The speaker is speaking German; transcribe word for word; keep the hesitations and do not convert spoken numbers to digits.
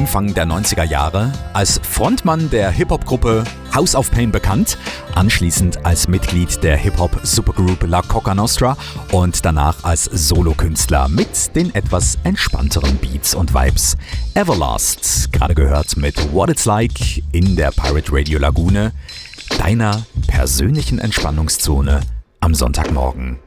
Anfang der neunziger Jahre als Frontmann der Hip-Hop-Gruppe House of Pain bekannt, anschließend als Mitglied der Hip-Hop-Supergroup La Coka Nostra und danach als Solokünstler mit den etwas entspannteren Beats und Vibes. Everlast, gerade gehört mit What It's Like in der Pirate Radio Lagune, deiner persönlichen Entspannungszone am Sonntagmorgen.